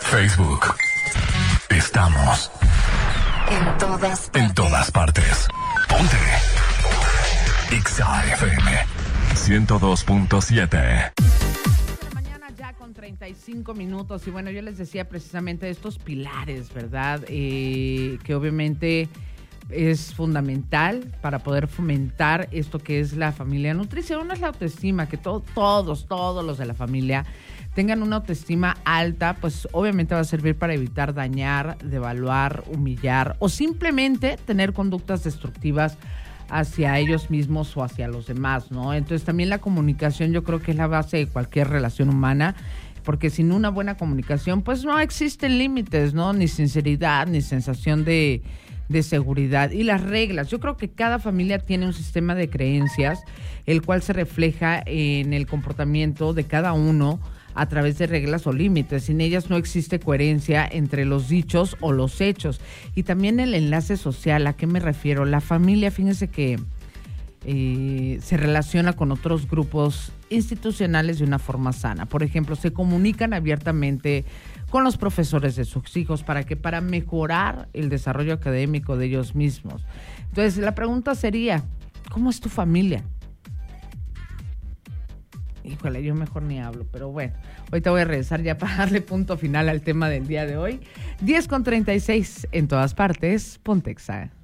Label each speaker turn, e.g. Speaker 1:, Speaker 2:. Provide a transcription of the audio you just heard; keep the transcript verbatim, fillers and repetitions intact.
Speaker 1: Facebook. Estamos
Speaker 2: en todas partes.
Speaker 1: En todas partes. Ponte. Exa F M ciento dos punto siete.
Speaker 3: Mañana ya con treinta y cinco minutos. Y bueno, yo les decía precisamente de estos pilares, ¿verdad? Eh, que obviamente es fundamental para poder fomentar esto que es la familia nutricia. Uno es la autoestima, que to- todos, todos los de la familia tengan una autoestima alta, pues obviamente va a servir para evitar dañar, devaluar, humillar o simplemente tener conductas destructivas hacia ellos mismos o hacia los demás, ¿no? Entonces también la comunicación yo creo que es la base de cualquier relación humana, porque sin una buena comunicación pues no existen límites, ¿no? Ni sinceridad, ni sensación de, de seguridad. Y las reglas, yo creo que cada familia tiene un sistema de creencias, el cual se refleja en el comportamiento de cada uno a través de reglas o límites. Sin ellas no existe coherencia entre los dichos o los hechos. Y también el enlace social, ¿a qué me refiero? La familia, fíjense que eh, se relaciona con otros grupos institucionales de una forma sana. Por ejemplo, se comunican abiertamente con los profesores de sus hijos para que para mejorar el desarrollo académico de ellos mismos. Entonces, la pregunta sería, ¿cómo es tu familia? Híjole, yo mejor ni hablo, pero bueno, ahorita voy a regresar ya para darle punto final al tema del día de hoy. diez con treinta y seis en todas partes, Ponte Exa.